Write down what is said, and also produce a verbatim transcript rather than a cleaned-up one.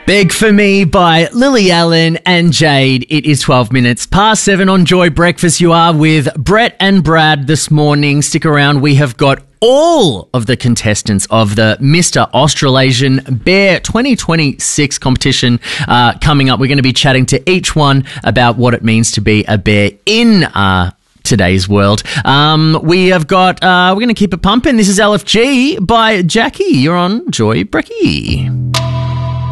Beg for Me by Lily Allen and Jade. It is twelve minutes past seven on Joy Breakfast. You are with Brett and Brad this morning. Stick around. We have got all of the contestants of the Mister Australasian Bear twenty twenty-six competition uh, coming up. We're going to be chatting to each one about what it means to be a bear in uh today's world. Um, we have got, uh, we're going to keep it pumping. This is L F G by Jackie. You're on Joy Brecky.